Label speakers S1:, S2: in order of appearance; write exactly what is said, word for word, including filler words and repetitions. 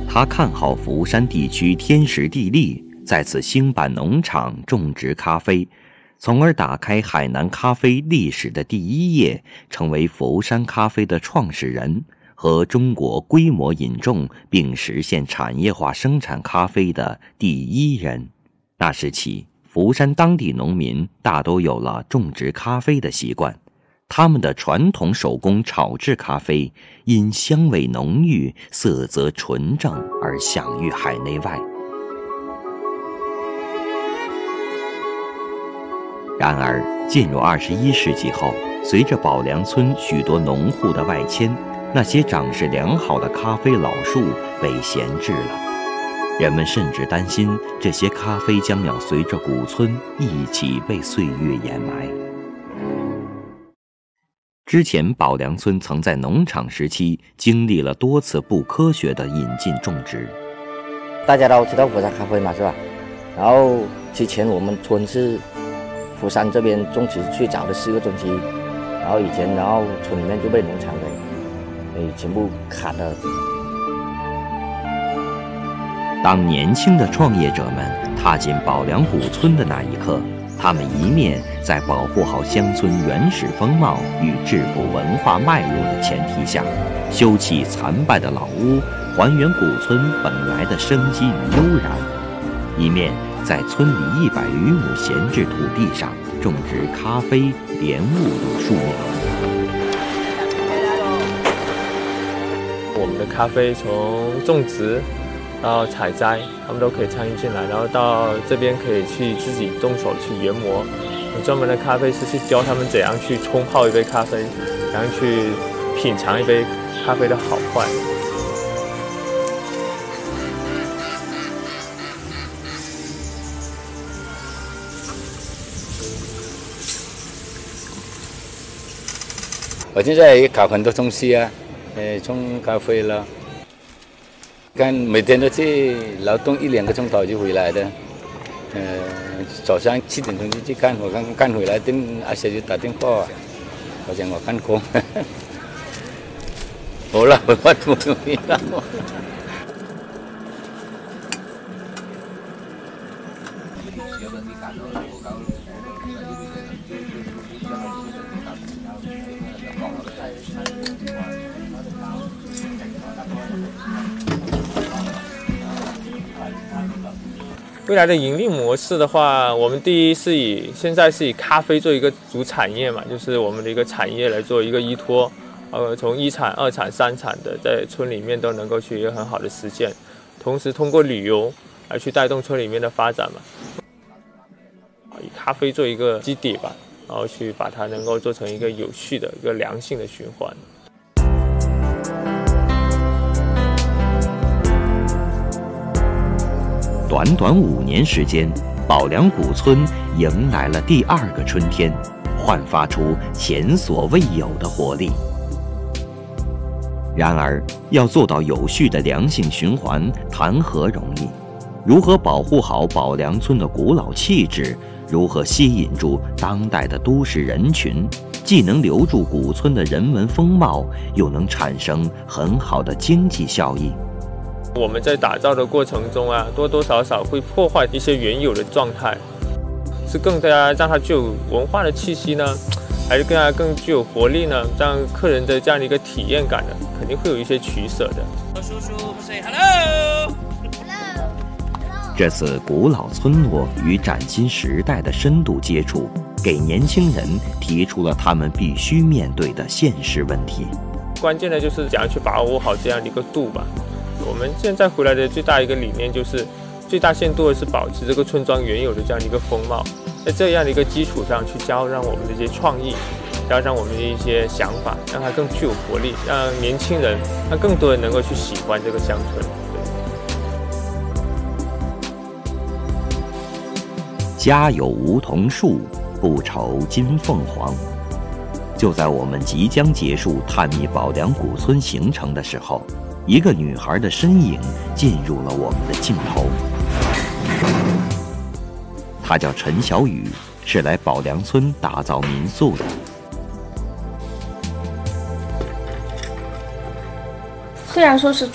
S1: 他看好福山地区天时地利，在此兴办农场种植咖啡，从而打开海南咖啡历史的第一页，成为福山咖啡的创始人和中国规模引种并实现产业化生产咖啡的第一人。那时起，福山当地农民大都有了种植咖啡的习惯，他们的传统手工炒制咖啡因香味浓郁、色泽纯正而享誉海内外。然而，进入二十一世纪后，随着宝良村许多农户的外迁，那些长势良好的咖啡老树被闲置了。人们甚至担心，这些咖啡将要随着古村一起被岁月掩埋。之前，宝良村曾在农场时期经历了多次不科学的引进种植。
S2: 大家都知道福山咖啡嘛，是吧？然后之前我们村是福山这边种植最早的四个村区，然后以前，然后村里面就被农场给给全部砍了。
S1: 当年轻的创业者们踏进宝良古村的那一刻，他们一面在保护好乡村原始风貌与质朴文化脉络的前提下，修葺残败的老屋，还原古村本来的生机与悠然；一面在村里一百余亩闲置土地上种植咖啡、莲雾等树苗。
S3: 我们的咖啡从种植到采摘，他们都可以参与进来，然后到这边可以去自己动手去研磨。有专门的咖啡师去教他们怎样去冲泡一杯咖啡，怎样去品尝一杯咖啡的好坏。
S4: 我现在也搞很多东西啊，呃，冲咖啡了。看每天都去劳动一两个钟头就回来的，呃，早上七点钟就去干，我刚干回来，跟阿姐就打电话，我讲我干工，好了，我发图没了。
S3: 未来的盈利模式的话，我们第一是以现在是以咖啡做一个主产业嘛，就是我们的一个产业来做一个依托，呃，从一产、二产、三产的在村里面都能够去一个很好的实现，同时通过旅游来去带动村里面的发展嘛，以咖啡做一个基底吧，然后去把它能够做成一个有序的一个良性的循环。
S1: 短短五年时间，宝良古村迎来了第二个春天，焕发出前所未有的活力。然而，要做到有序的良性循环，谈何容易？如何保护好宝良村的古老气质？如何吸引住当代的都市人群？既能留住古村的人文风貌，又能产生很好的经济效益。
S3: 我们在打造的过程中啊，多多少少会破坏一些原有的状态，是更加让它具有文化的气息呢，还是更加更具有活力呢？让客人的这样的一个体验感呢，肯定会有一些取舍的。
S5: 叔叔 say hello。
S1: 这次古老村落与崭新时代的深度接触，给年轻人提出了他们必须面对的现实问题。
S3: 关键的就是怎样去把握好这样的一个度吧。我们现在回来的最大一个理念就是，最大限度的是保持这个村庄原有的这样的一个风貌，在这样的一个基础上去加上我们的一些创意，加上我们的一些想法，让它更具有活力，让年轻人，让更多人能够去喜欢这个乡村。
S1: 家有梧桐树，不愁金凤凰。就在我们即将结束探秘宝良古村行程的时候，一个女孩的身影进入了我们的镜头。她叫陈小雨，是来宝良村打造民宿的。
S6: 虽然说是